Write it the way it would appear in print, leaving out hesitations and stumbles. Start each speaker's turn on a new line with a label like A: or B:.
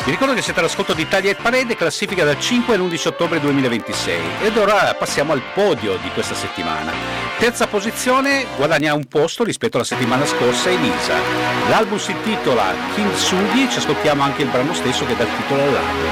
A: Vi ricordo che siete all'ascolto di Taglia e Parede, classifica dal 5 all'11 ottobre 2026. Ed ora passiamo al podio di questa settimana. Terza posizione, guadagna un posto rispetto alla settimana scorsa, Elisa. L'album si intitola Kintsugi, ci ascoltiamo anche il brano stesso che dà il titolo all'album.